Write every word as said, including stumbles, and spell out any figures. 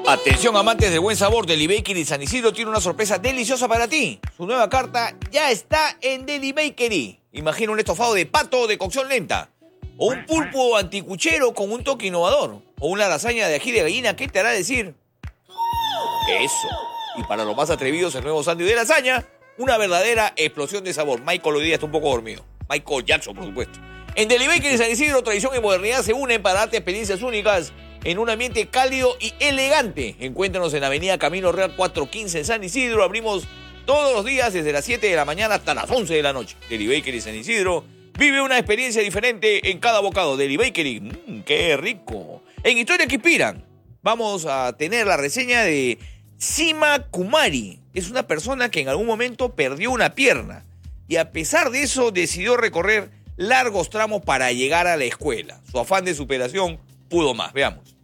Atención amantes del buen sabor, Deli Bakery San Isidro tiene una sorpresa deliciosa para ti. Su nueva carta ya está en Deli Bakery. Imagina un estofado de pato de cocción lenta, o un pulpo anticuchero con un toque innovador, o una lasaña de ají de gallina que te hará decir eso. Y para los más atrevidos, el nuevo sándwich de lasaña, una verdadera explosión de sabor. Michael hoy día está un poco dormido. Michael Jackson, por supuesto. En Deli Bakery San Isidro, tradición y modernidad se unen para darte experiencias únicas en un ambiente cálido y elegante. Encuéntranos en Avenida Camino Real cuatrocientos quince en San Isidro. Abrimos todos los días desde las siete de la mañana hasta las once de la noche. Deli Bakery San Isidro. Vive una experiencia diferente en cada bocado. Deli Bakery. Mmm, qué rico. En Historias que Inspiran, vamos a tener la reseña de Sima Kumari. Es una persona que en algún momento perdió una pierna y a pesar de eso decidió recorrer largos tramos para llegar a la escuela. Su afán de superación pudo más. Veamos.